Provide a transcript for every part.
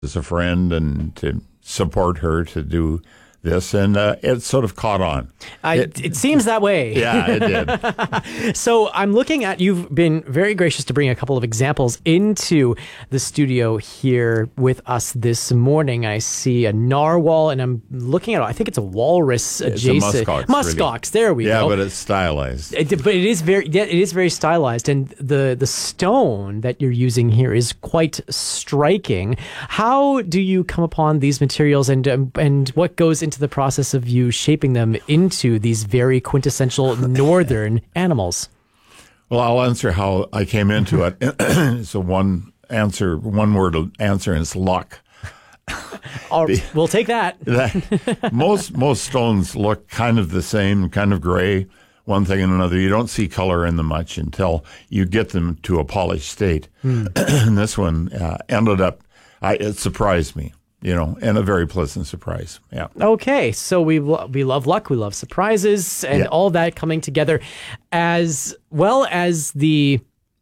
as a friend and to support her to do this, and it sort of caught on. It seems that way. Yeah, it did. So I'm looking at, you've been very gracious to bring a couple of examples into the studio here with us this morning. I see a narwhal, and I'm looking at, I think it's a walrus adjacent. It's a muskox. Muskox, really. There we go. Yeah, but it's stylized. But it is very stylized, and the stone that you're using here is quite striking. How do you come upon these materials, and what goes into the process of you shaping them into these very quintessential northern animals? Well, I'll answer how I came into it. It's a one word answer, and it's luck. We'll take that. Most stones look kind of the same, kind of gray, one thing and another. You don't see color in them much until you get them to a polished state. And this one ended up, it surprised me. And a very pleasant surprise. Yeah. Okay, so we love luck, we love surprises, and all that coming together, as well as the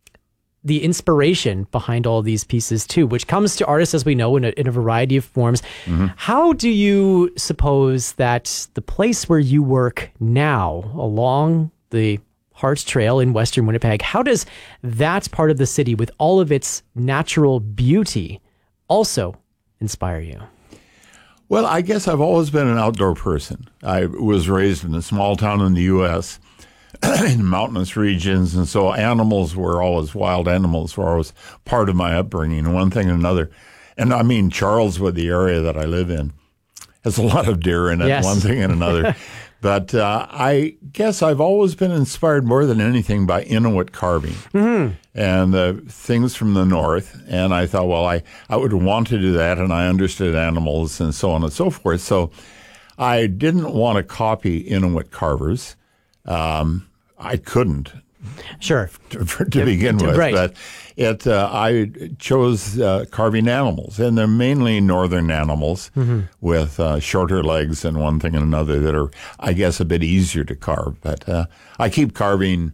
inspiration behind all these pieces too, which comes to artists, as we know, in a variety of forms. Mm-hmm. How do you suppose that the place where you work now, along the Hart Trail in Western Winnipeg, how does that part of the city, with all of its natural beauty, also inspire you? Well, I guess I've always been an outdoor person. I was raised in a small town in the U.S., in mountainous regions, and so wild animals were always part of my upbringing, one thing and another. And I mean, Charleswood, the area that I live in, has a lot of deer in it, yes. One thing and another. But I guess I've always been inspired more than anything by Inuit carving and things from the north. And I thought, well, I would want to do that, and I understood animals and so on and so forth. So I didn't want to copy Inuit carvers. I couldn't. Sure. To begin with. Right. But I chose carving animals, and they're mainly northern animals with shorter legs and one thing and another that are, I guess, a bit easier to carve. But I keep carving,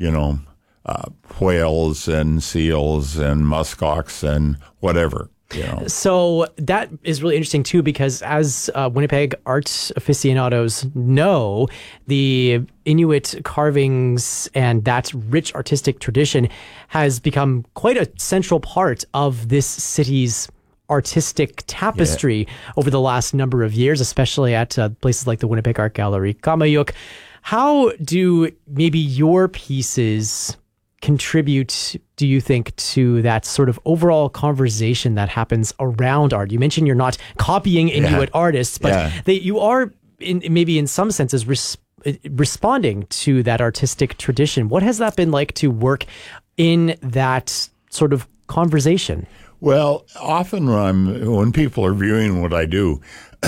whales and seals and muskox and whatever. So that is really interesting too, because as Winnipeg art aficionados know, the Inuit carvings and that rich artistic tradition has become quite a central part of this city's artistic tapestry over the last number of years, especially at places like the Winnipeg Art Gallery, Kamayuk. How do maybe your pieces contribute, do you think, to that sort of overall conversation that happens around art? You mentioned you're not copying Inuit artists, but you are, maybe in some senses, responding to that artistic tradition. What has that been like to work in that sort of conversation? Well, often when people are viewing what I do,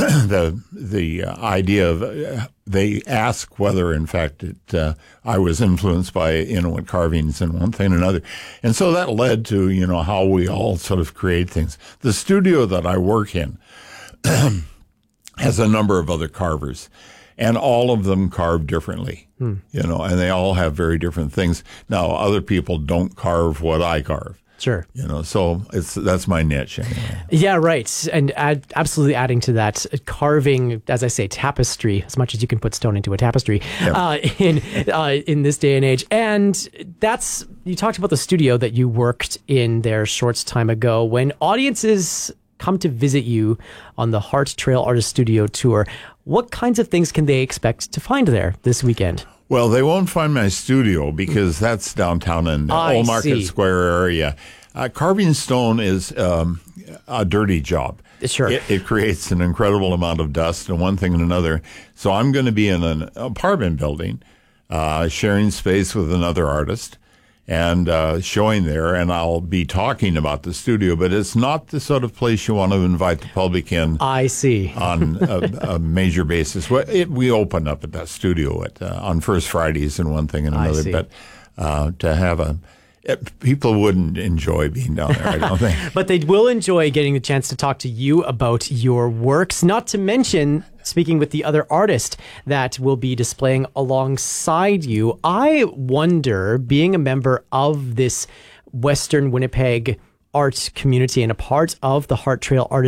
the idea of they ask whether, in fact, I was influenced by Inuit carvings and one thing and another, and so that led to how we all sort of create things. The studio that I work in has a number of other carvers, and all of them carve differently, and they all have very different things. Now, other people don't carve what I carve. Sure. So that's my niche. Anyway. Yeah, right. And absolutely adding to that, carving, as I say, tapestry, as much as you can put stone into a tapestry in this day and age. And you talked about the studio that you worked in there short time ago. When audiences come to visit you on the Hart Trail Artist Studio Tour, what kinds of things can they expect to find there this weekend? Well, they won't find my studio because that's downtown in the Old Market Square area. Carving stone is a dirty job. Sure. It creates an incredible amount of dust and one thing and another. So I'm going to be in an apartment building, sharing space with another artist and showing there, and I'll be talking about the studio, but it's not the sort of place you want to invite the public in. I see. On a major basis. We open up at that studio on First Fridays and one thing and another, but to have people wouldn't enjoy being down there, I don't think. But they will enjoy getting the chance to talk to you about your works, not to mention speaking with the other artist that will be displaying alongside you. I wonder, being a member of this Western Winnipeg art community and a part of the Heart Trail Artists